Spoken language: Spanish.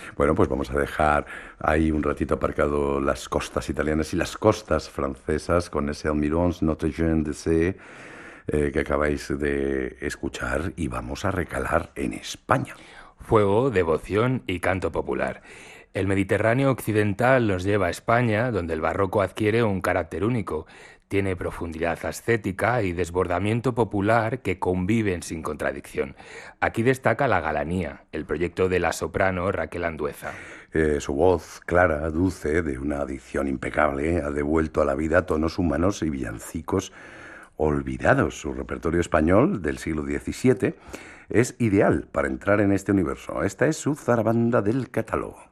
Bueno, pues vamos a dejar ahí un ratito aparcado las costas italianas y las costas francesas con ese Almirons Notre Dame de C que acabáis de escuchar y vamos a recalar en España. Fuego, devoción y canto popular. El Mediterráneo occidental nos lleva a España, donde el barroco adquiere un carácter único. Tiene profundidad ascética y desbordamiento popular que conviven sin contradicción. Aquí destaca la galanía, el proyecto de la soprano Raquel Andueza. Su voz clara, dulce, de una dicción impecable, ha devuelto a la vida tonos humanos y villancicos olvidados. Su repertorio español del siglo XVII es ideal para entrar en este universo. Esta es su zarabanda del catálogo.